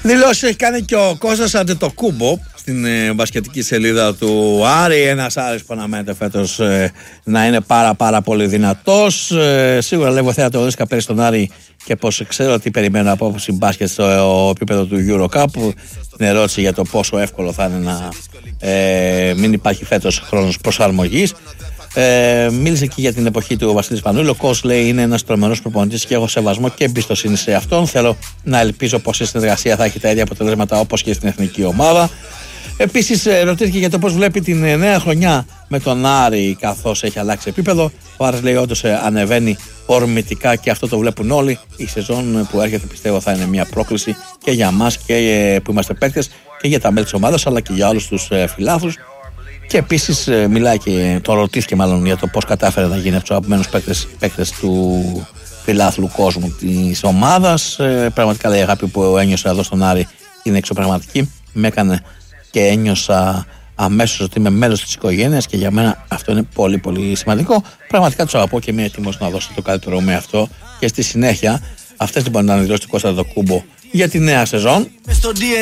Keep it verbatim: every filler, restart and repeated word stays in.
Δηλώσει έχει κάνει και ο Κώστας Αντετοκούμπο στην ε, μπασκετική σελίδα του Άρη. Ένας Άρης που αναμένεται φέτος ε, να είναι πάρα πάρα πολύ δυνατός. Ε, σίγουρα λέγω θέατρο ρίσκα πέρυσι στον Άρη και πως ξέρω τι περιμένω από άποψη μπάσκετ στο ε, επίπεδο του Euro Cup. Την ερώτηση για το πόσο εύκολο θα είναι να ε, μην υπάρχει φέτος χρόνος προσαρμογής. Ε, μίλησε και για την εποχή του Βασίλη Πανούλη. Ο Κος λέει είναι ένας τρομερός προπονητής και έχω σεβασμό και εμπιστοσύνη σε αυτόν. Θέλω να ελπίζω πως η συνεργασία θα έχει τα ίδια αποτελέσματα όπως και στην εθνική ομάδα. Επίσης, ρωτήθηκε για το πώς βλέπει την νέα χρονιά με τον Άρη καθώς έχει αλλάξει επίπεδο. Ο Άρης λέει όντως ανεβαίνει ορμητικά και αυτό το βλέπουν όλοι. Η σεζόν που έρχεται πιστεύω θα είναι μια πρόκληση και για μας και που είμαστε παίκτες και για τα μέλη της ομάδας αλλά και για όλους τους φιλάθλους. Και επίσης μιλάει και το ρωτήθηκε μάλλον για το πώς κατάφερε να γίνει από τους αγαπημένους παίκτες, παίκτες του φιλάθλου κόσμου της ομάδας. Ε, πραγματικά λέει η αγάπη που ένιωσα εδώ στον Άρη είναι εξωπραγματική. Με έκανε και ένιωσα αμέσως ότι είμαι μέλος της οικογένειας και για μένα αυτό είναι πολύ πολύ σημαντικό. Πραγματικά τους αγαπώ και είμαι έτοιμος να δώσω το καλύτερο με αυτό και στη συνέχεια αυτές λοιπόν να δηλώσει του Κώστα Αντετοκούμπο για τη νέα σεζόν.